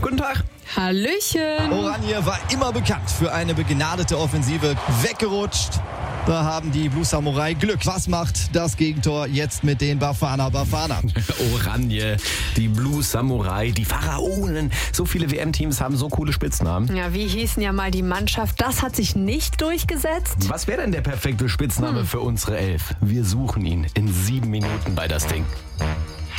Guten Tag. Hallöchen. Oranje war immer bekannt für eine begnadete Offensive. Weggerutscht. Da haben die Blue Samurai Glück. Was macht das Gegentor jetzt mit den Bafana Bafana? Oranje, die Blue Samurai, die Pharaonen. So viele WM-Teams haben so coole Spitznamen. Ja, wie hießen ja mal die Mannschaft? Das hat sich nicht durchgesetzt. Was wäre denn der perfekte Spitzname für unsere Elf? Wir suchen ihn in 7 Minuten bei das Ding.